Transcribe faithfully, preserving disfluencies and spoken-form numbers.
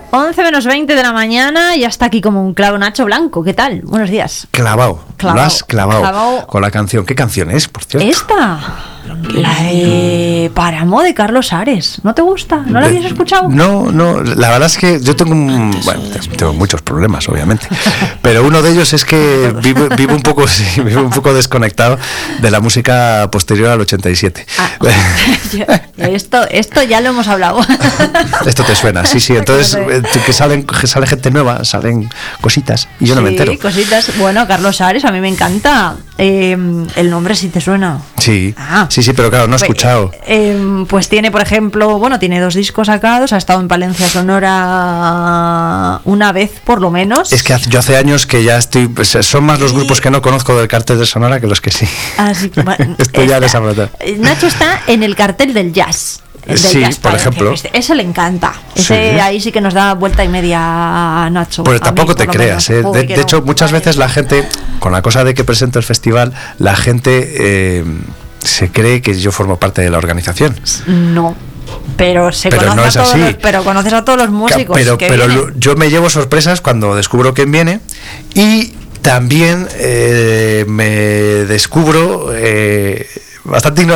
once menos veinte de la mañana y hasta aquí como un clavo. Nacho Blanco, ¿qué tal? Buenos días. Clavao, Clavao. lo has clavado, Clavao. con la canción. ¿Qué canción es, por cierto? Esta, la de Páramo de Carlos Ares. ¿No te gusta? ¿No la habías escuchado? No, no, la verdad es que yo tengo un, bueno, tengo muchos problemas, obviamente, pero uno de ellos es que vivo, vivo un poco, sí, vivo un poco desconectado de la música posterior al ochenta y siete. Ah, esto, esto ya lo hemos hablado. Esto te suena, sí, sí. Entonces eh, que salen, que sale gente nueva, salen cositas y yo no sí, me entero. Cositas. Bueno, Carlos Ares, a mí me encanta. Eh, el nombre sí te suena. Sí, ah. sí, sí, pero claro, no he escuchado. Eh, eh, pues tiene, por ejemplo, bueno, tiene dos discos sacados, ha estado en Palencia Sonora una vez por lo menos. Es que hace, yo hace años que ya estoy, pues, son más los grupos que no conozco del cartel de Sonora que los que sí. Así que, bueno, esto ya les habrá. Nacho está en el cartel del jazz. Del sí, jazz, por ejemplo. Ese le encanta. Ese sí. Ahí sí que nos da vuelta y media a Nacho. Pues tampoco mí, te creas. Eh. De, de hecho, muchas veces la gente, con la cosa de que presento el festival, la gente eh, se cree que yo formo parte de la organización. No. Pero se pero conoce no es a todos así. Los, pero conoces a todos los músicos. Pero, que pero vienen. yo me llevo sorpresas cuando descubro quién viene y también eh, me descubro eh, bastante ignorante